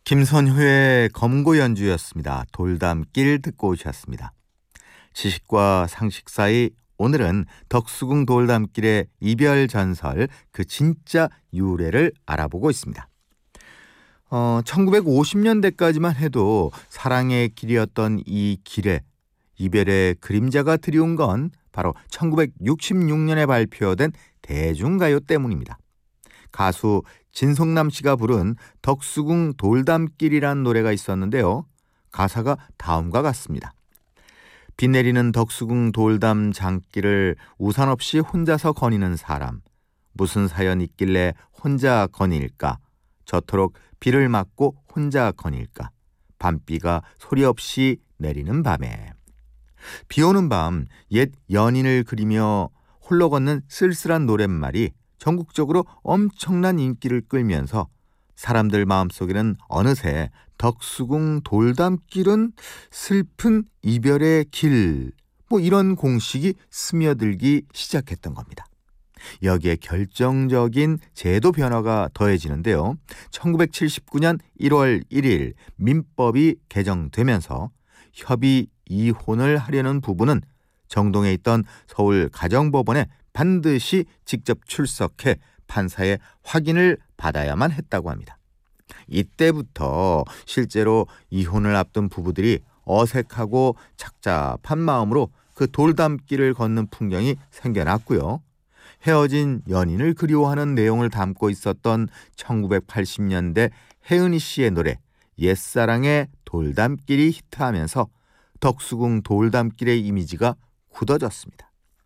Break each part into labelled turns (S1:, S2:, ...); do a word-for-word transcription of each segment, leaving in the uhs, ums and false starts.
S1: 김선효의 검고 연주였습니다. 돌담길 듣고 오셨습니다. 지식과 상식 사이 오늘은 덕수궁 돌담길의 이별 전설, 그 진짜 유래를 알아보고 있습니다. 어, 천구백오십 년대까지만 해도 사랑의 길이었던 이 길에 이별의 그림자가 드리운 건 바로 천구백육십육 년에 발표된 대중가요 때문입니다. 가수 진성남 씨가 부른 덕수궁 돌담길이란 노래가 있었는데요. 가사가 다음과 같습니다. 비 내리는 덕수궁 돌담 장길을 우산 없이 혼자서 거니는 사람, 무슨 사연 있길래 혼자 거닐까? 저토록 비를 맞고 혼자 거닐까? 밤비가 소리 없이 내리는 밤에. 비 오는 밤 옛 연인을 그리며 홀로 걷는 쓸쓸한 노랫말이 전국적으로 엄청난 인기를 끌면서 사람들 마음속에는 어느새 덕수궁 돌담길은 슬픈 이별의 길, 뭐 이런 공식이 스며들기 시작했던 겁니다. 여기에 결정적인 제도 변화가 더해지는데요. 천구백칠십구 년 일월 일일 민법이 개정되면서 협의 이혼을 하려는 부부는 정동에 있던 서울 가정법원에 반드시 직접 출석해 판사의 확인을 받아야만 했다고 합니다. 이때부터 실제로 이혼을 앞둔 부부들이 어색하고 착잡한 마음으로 그 돌담길을 걷는 풍경이 생겨났고요. 헤어진 연인을 그리워하는 내용을 담고 있었던 천구백팔십 년대 혜은이 씨의 노래 옛사랑의 돌담길이 히트하면서 덕수궁 돌담길의 이미지가 굳어졌습니다.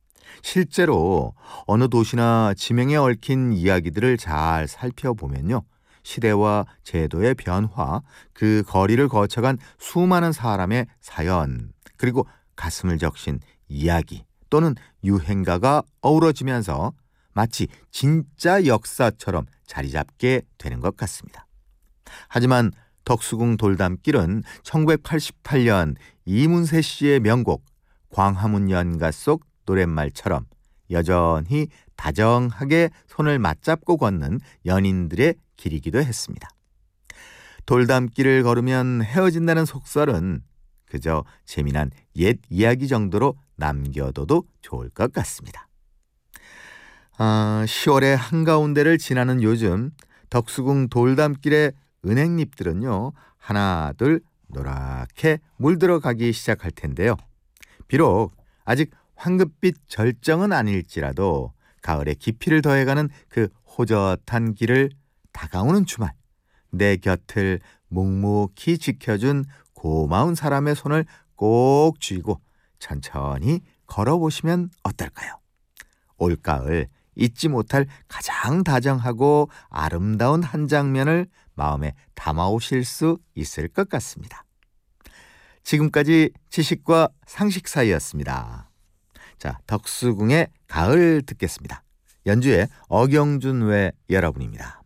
S1: 실제로 어느 도시나 지명에 얽힌 이야기들을 잘 살펴보면요. 시대와 제도의 변화, 그 거리를 거쳐간 수많은 사람의 사연, 그리고 가슴을 적신 이야기 또는 유행가가 어우러지면서 마치 진짜 역사처럼 자리 잡게 되는 것 같습니다. 하지만 덕수궁 돌담길은 천구백팔십팔 년 이문세 씨의 명곡 광화문 연가 속 노랫말처럼 여전히 다정하게 손을 맞잡고 걷는 연인들의 길이기도 했습니다. 돌담길을 걸으면 헤어진다는 속설은 그저 재미난 옛 이야기 정도로 남겨둬도 좋을 것 같습니다. 아, 시월의 한가운데를 지나는 요즘 덕수궁 돌담길의 은행잎들은요 하나 둘 노랗게 물들어가기 시작할 텐데요. 비록 아직 황급빛 절정은 아닐지라도 가을의 깊이를 더해가는 그 호젓한 길을 다가오는 주말, 내 곁을 묵묵히 지켜준 고마운 사람의 손을 꼭 쥐고 천천히 걸어보시면 어떨까요? 올가을 잊지 못할 가장 다정하고 아름다운 한 장면을 마음에 담아오실 수 있을 것 같습니다. 지금까지 지식과 상식 사이였습니다. 자, 덕수궁의 가을 듣겠습니다. 연주의 어경준 외 여러분입니다.